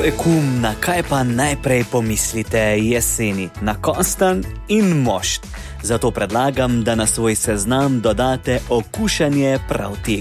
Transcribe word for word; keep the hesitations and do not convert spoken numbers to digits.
ekum, na kaj pa najprej pomislite jeseni? Na kostanj in mošt. Zato predlagam, da na svoj seznam dodate okušanje prav teh.